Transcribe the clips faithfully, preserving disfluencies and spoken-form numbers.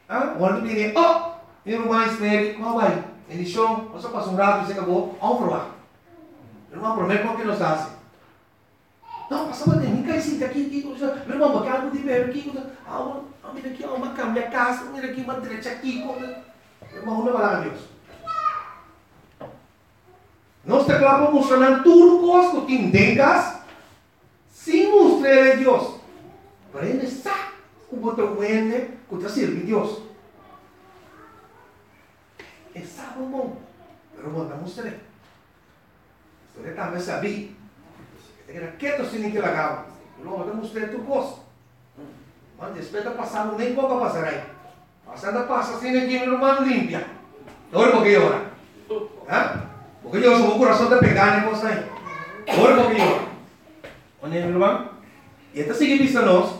Ah, quando viene, oh, meu irmão espere, como vai? Ele show, você passa um rato e você acabou, vamos provar. Meu irmão, promete o que nós fazemos. Não, passa uma tempo, nunca existe aqui, aqui, meu irmão, porque algo de beber aqui, ah, mira aqui, uma cama, minha casa, mira aqui, uma direita aqui, meu irmão, não vai lá, Deus. Nós teclamos mostrando tudo coisas que tem gas, sem mostrar a Deus. Para ele sabe que você é que você serve a Deus. É sabe bom, mas não mostra. Você também sabia. Você era quieto sem que lagava. Não, não mostrei tudo coisa. Mas depois passar, nem pouco passar aí. Passando passa sem que meu irmão limpia. Olha porque eu ora. Porque eu sou o coração da pegar nem coisa aí. Olha porque eu ora. Olha meu irmão. E esta sigue vista nós.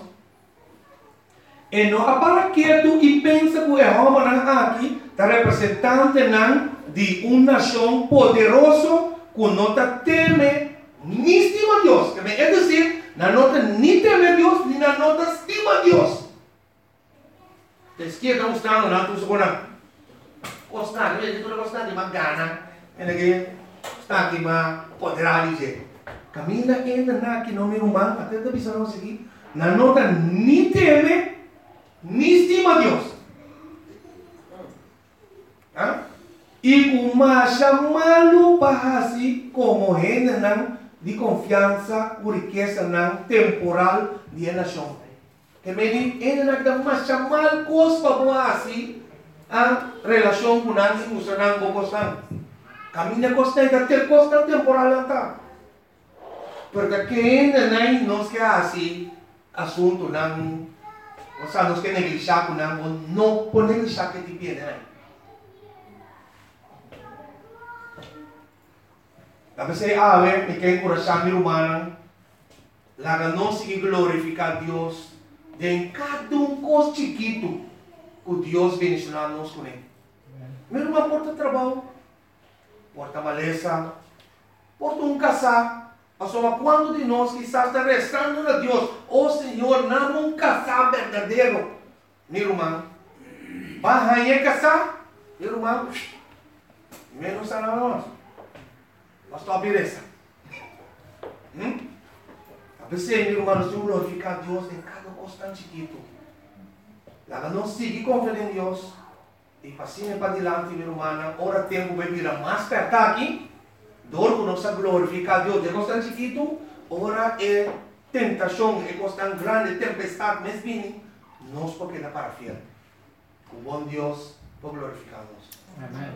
E não para quieto e pensa que o Jeová aqui está representante de uma nação poderosa que não teme nem estima Deus. É dizer, não nem teme Deus, nem não estima Deus. A esquerda está mostrando, não estou segurando. Gostar, ele não gostar de uma gana. Ele está aqui, mas poderá dizer. Camila ainda aqui no meu irmão, até está pensando o seguinte, não nota nem teme, nem estima Deus. Ah? E uma chamá-lo para assim como gente não de confiança, por riqueza não temporal de nação. Que me diz, ele não dá uma chamar coisa para assim a relação com a indústria não gostam. Caminha costa ter costa temporal está. Porque quem não nos quer assim assunto não, ou seja, nos quer negligenciar com não, não pode negligenciar que te pede não. Tapi saya awet, mikir coração humano, lá não se glorificar Deus, de cada um coisa chiquito que Deus bendicionar nos com ele. Mesmo uma porta de trabalho, porta maleza, porta um casar, a soma quando de nós quizás está restando a Deus, oh Senhor, não um casar verdadeiro, meu irmão, vai casar, meu irmão, menos a nós. Pastor Abireza. Hum? A pessoa, meu irmão, nós temos que glorificar Deus em cada coisa tão chiquito. Lá não sigue confiando em Deus. E passinho para adiante, meu irmão, ora tempo vai virar mais perto aqui. Dor que nós glorificar Deus de coisa tão chiquito. Ora é tentação, é coisa tão grande, tempestade, mas bem, nós porque dá para fiel. O bom Deus para glorificar nós. Amém.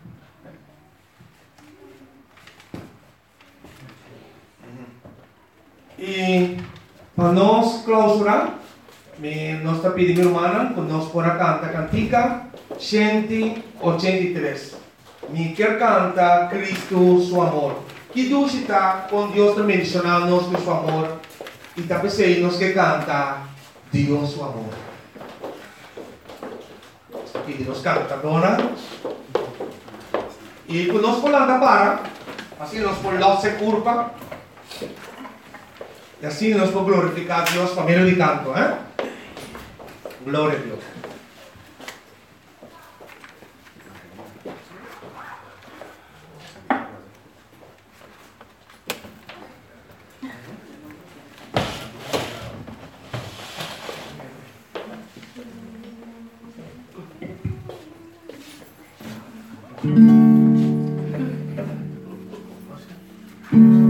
E para nós clausurar, nós está pedindo, irmã, que nós podamos cantar cantica cento oitenta e três. Me quer cantar Cristo, seu amor. Que Deus está com Deus também mencionando-nos com seu amor. E também sei, nós que cantar Deus, seu amor. E nós canta, dona. E quando nós falamos para, assim nós podemos se curva. E assim nós podemos glorificar a Deus para meio de canto, eh? Glória a Deus.